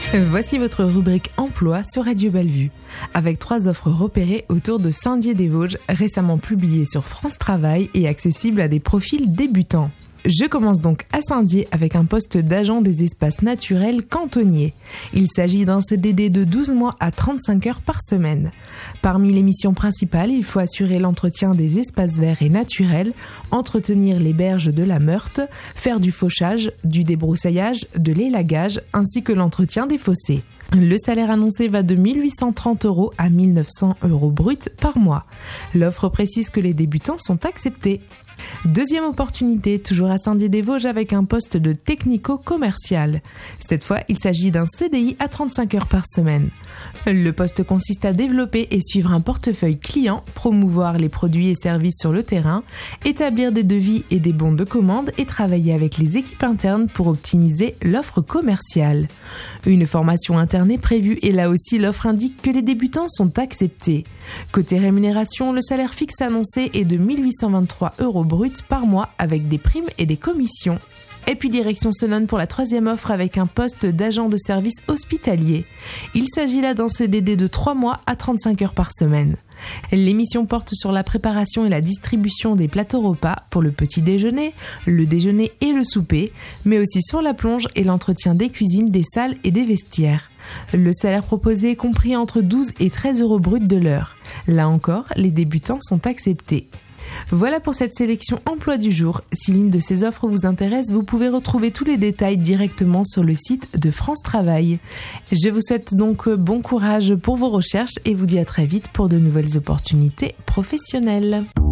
Voici votre rubrique emploi sur Radio Bellevue, avec 3 offres repérées autour de Saint-Dié-des-Vosges, récemment publiées sur France Travail et accessibles à des profils débutants. Je commence donc à Saint-Dié avec un poste d'agent des espaces naturels cantonniers. Il s'agit d'un CDD de 12 mois à 35 heures par semaine. Parmi les missions principales, il faut assurer l'entretien des espaces verts et naturels, entretenir les berges de la Meurthe, faire du fauchage, du débroussaillage, de l'élagage ainsi que l'entretien des fossés. Le salaire annoncé va de 1 830 € à 1 900 € bruts par mois. L'offre précise que les débutants sont acceptés. Deuxième opportunité, toujours à Saint-Dié-des-Vosges avec un poste de technico-commercial. Cette fois, il s'agit d'un CDI à 35 heures par semaine. Le poste consiste à développer et suivre un portefeuille client, promouvoir les produits et services sur le terrain, établir des devis et des bons de commande et travailler avec les équipes internes pour optimiser l'offre commerciale. Une formation interne est prévue et là aussi l'offre indique que les débutants sont acceptés. Côté rémunération, le salaire fixe annoncé est de 1 823 € bruts par mois avec des primes et des commissions. Et puis direction Senones pour la 3e offre avec un poste d'agent de service hospitalier. Il s'agit là d'un CDD de 3 mois à 35 heures par semaine. L'émission porte sur la préparation et la distribution des plateaux repas pour le petit déjeuner, le déjeuner et le souper, mais aussi sur la plonge et l'entretien des cuisines, des salles et des vestiaires. Le salaire proposé est compris entre 12 et 13 € bruts de l'heure. Là encore, les débutants sont acceptés. Voilà pour cette sélection emploi du jour. Si l'une de ces offres vous intéresse, vous pouvez retrouver tous les détails directement sur le site de France Travail. Je vous souhaite donc bon courage pour vos recherches et vous dis à très vite pour de nouvelles opportunités professionnelles.